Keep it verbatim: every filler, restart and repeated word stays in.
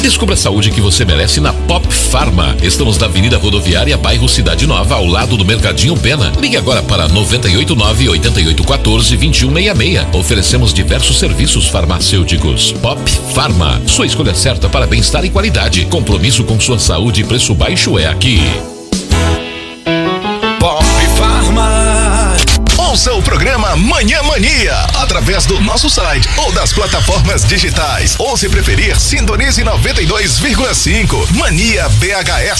Descubra a saúde que você merece na Pop Pharma. Estamos na Avenida Rodoviária, bairro Cidade Nova, ao lado do Mercadinho Pena. Ligue agora para nove oito nove, oito oito um quatro, dois um seis seis. Oferecemos diversos serviços farmacêuticos. Pop Pharma, sua escolha certa para bem-estar e qualidade. Compromisso com sua saúde e preço baixo é aqui. Pop Pharma. Ouça o programa Manhã Mania através do nosso site ou das plataformas digitais. Ou se preferir, sintonize noventa e dois vírgula cinco Mania B H S.